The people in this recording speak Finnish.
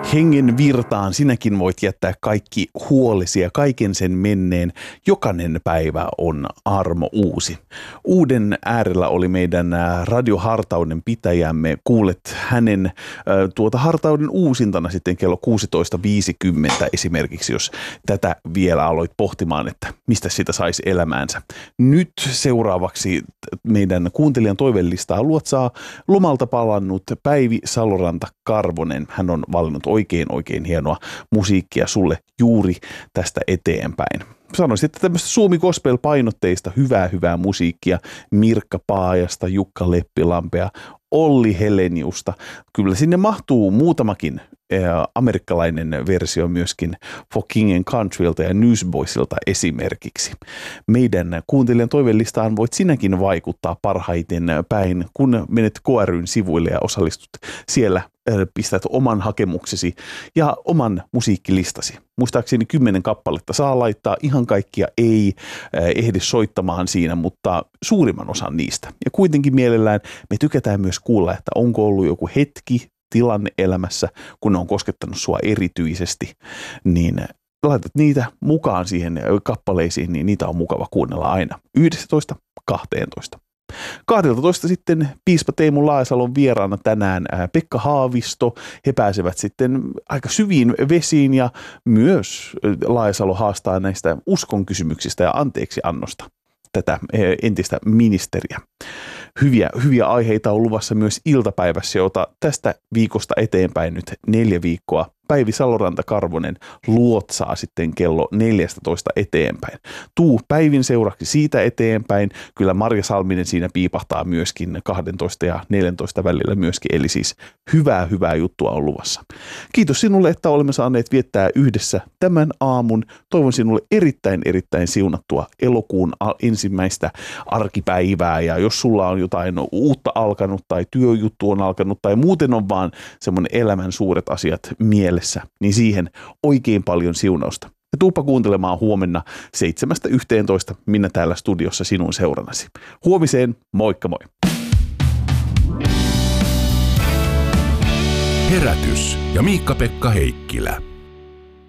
Hengen virtaan sinäkin voit jättää kaikki huolesi ja kaiken sen menneen. Jokainen päivä on armo uusi. Uuden äärellä oli meidän radiohartauden pitäjämme. Kuulet hänen hartauden uusintana sitten kello 16.50 esimerkiksi, jos tätä vielä aloit pohtimaan, että mistä sitä saisi elämäänsä. Nyt seuraavaksi meidän kuuntelijan toivelistaa luotsaa lomalta palannut Päivi Saloranta-Karvonen. Hän on valinnut oikein hienoa musiikkia sulle juuri tästä eteenpäin. Sanoisin, että tämmöistä Suomi Gospel-painotteista hyvää musiikkia Mirkka Paajasta, Jukka Leppilampea, Olli Heleniusta. Kyllä sinne mahtuu muutamakin amerikkalainen versio myöskin For King and Countrylta ja Newsboysilta esimerkiksi. Meidän kuuntelijan toivelistaan voit sinäkin vaikuttaa parhaiten päin, kun menet KRY:n sivuille ja osallistut siellä, pistät oman hakemuksesi ja oman musiikkilistasi. Muistaakseni 10 kappaletta saa laittaa, ihan kaikkia ei ehdi soittamaan siinä, mutta suurimman osan niistä. Ja kuitenkin mielellään me tykätään myös kuulla, että onko ollut joku hetki, tilanne elämässä, kun ne on koskettanut sua erityisesti, niin laitat niitä mukaan siihen kappaleisiin, niin niitä on mukava kuunnella aina 11-12. 12 sitten piispa Teemu Laajasalon vieraana tänään Pekka Haavisto. He pääsevät sitten aika syviin vesiin ja myös Laajasalo haastaa näistä uskon kysymyksistä ja anteeksiannosta tätä entistä ministeriä. Hyviä aiheita on luvassa myös iltapäivässä, jota tästä viikosta eteenpäin nyt 4 viikkoa Päivi Saloranta-Karvonen luotsaa sitten kello 14 eteenpäin. Tuu Päivin seuraksi siitä eteenpäin. Kyllä Marja Salminen siinä piipahtaa myöskin 12 ja 14 välillä myöskin. Eli siis hyvää juttua on luvassa. Kiitos sinulle, että olemme saaneet viettää yhdessä tämän aamun. Toivon sinulle erittäin siunattua elokuun ensimmäistä arkipäivää. Ja jos sulla on jotain uutta alkanut tai työjuttu on alkanut tai muuten on vaan semmoinen elämän suuret asiat mielessä, niin siihen oikein paljon siunausta. Ja tuuppa kuuntelemaan huomenna 7-11 minä täällä studiossa sinun seurannasi. Huomiseen, moikka moi! Herätys ja Miikka-Pekka Heikkilä.